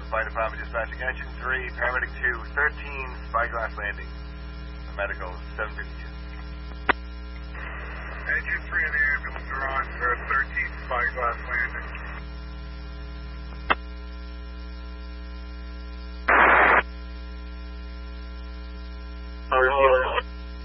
Fire Department dispatching Engine 3, Paramedic 2, 13, Spyglass Landing. Medical 752. Engine 3 in the ambulance are on.